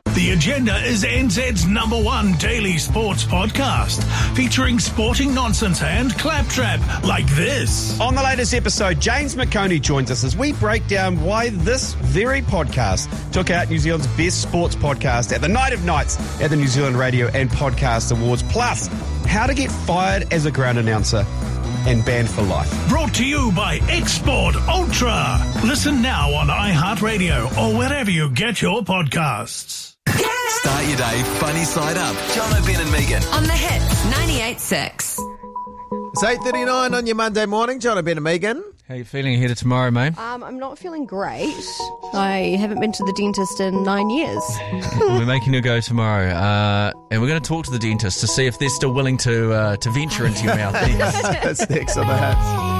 The Agenda is NZ's #1 daily sports podcast, featuring sporting nonsense and claptrap like this. On the latest episode, James McConey joins us as we break down why this very podcast took out New Zealand's best sports podcast at the Night of Nights at the New Zealand Radio and Podcast Awards. Plus, how to get fired as a ground announcer and banned for life. Brought to you by Export Ultra. Listen now on iHeartRadio or wherever you get your podcasts. Start your day funny side up. John O'Brien and Megan. On the hits, 98.6. It's 8:39 on your Monday morning. John O'Brien and Megan. How you feeling ahead of tomorrow, mate? I'm not feeling great. I haven't been to the dentist in 9 years. We're making you go tomorrow, and we're going to talk to the dentist to see if they're still willing to venture into your mouth. That's next on the hats.